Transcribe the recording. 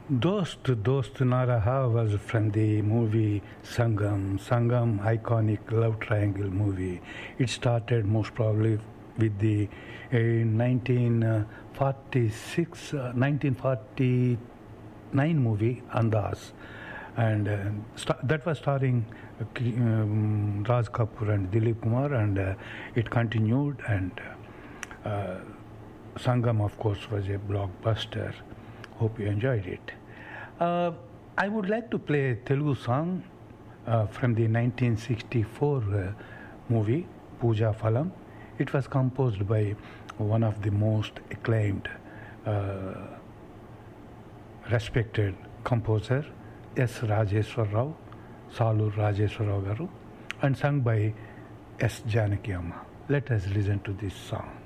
Dost Dost Na Raha was from the movie Sangam. Sangam, iconic love triangle movie. It started most probably with the 1946, 1949 movie Andaz. And that was starring Raj Kapoor and Dilip Kumar, and it continued, and Sangam, of course, was a blockbuster. Hope you enjoyed it. I would like to play a Telugu song from the 1964 movie Pooja Phalam. It was composed by one of the most acclaimed, respected composer, S. Rajeshwar Rao, Salur Rajeshwar Rao Garu, and sung by S. Janaki Amma. Let us listen to this song.